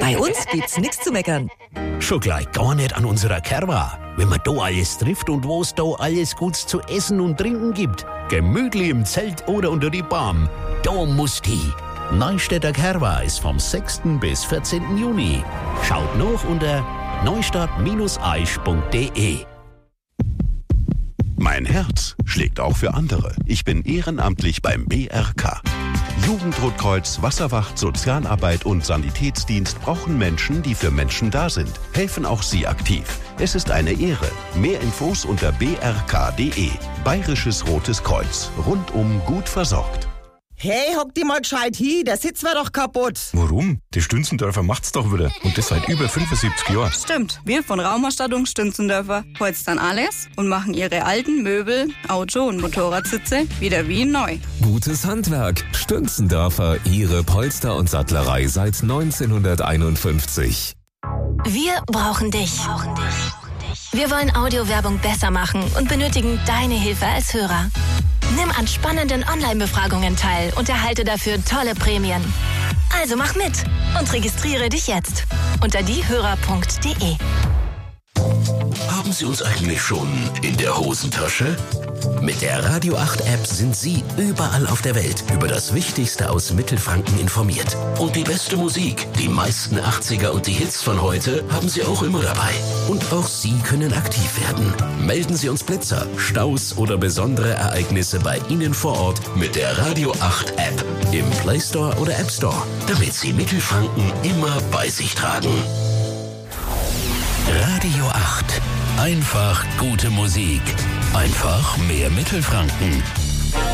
Bei uns gibt's nichts zu meckern. Schon gleich gar nicht an unserer Kerwa. Wenn man da alles trifft und wo es da alles Gutes zu essen und trinken gibt. Gemütlich im Zelt oder unter die Baum. Da musst du. Neustädter Kerwa ist vom 6. bis 14. Juni. Schaut noch unter neustadt-aisch.de. Mein Herz schlägt auch für andere. Ich bin ehrenamtlich beim BRK. Jugendrotkreuz, Wasserwacht, Sozialarbeit und Sanitätsdienst brauchen Menschen, die für Menschen da sind. Helfen auch Sie aktiv. Es ist eine Ehre. Mehr Infos unter brk.de. Bayerisches Rotes Kreuz. Rundum gut versorgt. Hey, hock die mal gescheit hin, der Sitz war doch kaputt. Warum? Die Stünzendörfer macht's doch wieder. Und das seit über 75 Jahren. Stimmt, wir von Raumausstattung Stünzendörfer holzen dann alles und machen ihre alten Möbel, Auto- und Motorradsitze wieder wie neu. Gutes Handwerk. Stünzendörfer, Ihre Polster- und Sattlerei seit 1951. Wir brauchen dich. Wir wollen Audiowerbung besser machen und benötigen deine Hilfe als Hörer. Nimm an spannenden Online-Befragungen teil und erhalte dafür tolle Prämien. Also mach mit und registriere dich jetzt unter diehörer.de. Haben Sie uns eigentlich schon in der Hosentasche? Mit der Radio 8 App sind Sie überall auf der Welt über das Wichtigste aus Mittelfranken informiert. Und die beste Musik, die meisten 80er und die Hits von heute haben Sie auch immer dabei. Und auch Sie können aktiv werden. Melden Sie uns Blitzer, Staus oder besondere Ereignisse bei Ihnen vor Ort mit der Radio 8 App im Play Store oder App Store, damit Sie Mittelfranken immer bei sich tragen. Radio 8. Einfach gute Musik. Einfach mehr Mittelfranken.